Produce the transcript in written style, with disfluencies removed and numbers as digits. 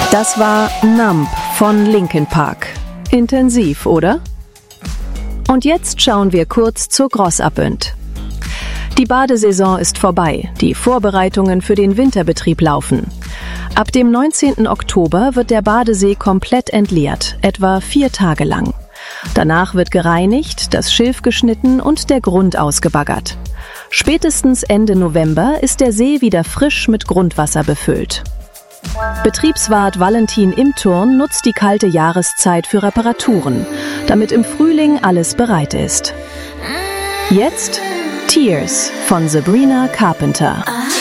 Das war Numb von Linkin Park. Intensiv, oder? Und jetzt schauen wir kurz zur Grossabünd. Die Badesaison ist vorbei, die Vorbereitungen für den Winterbetrieb laufen. Ab dem 19. Oktober wird der Badesee komplett entleert, etwa 4 Tage lang. Danach wird gereinigt, das Schilf geschnitten und der Grund ausgebaggert. Spätestens Ende November ist der See wieder frisch mit Grundwasser befüllt. Betriebswart Valentin Imturn nutzt die kalte Jahreszeit für Reparaturen, damit im Frühling alles bereit ist. Jetzt Tears von Sabrina Carpenter.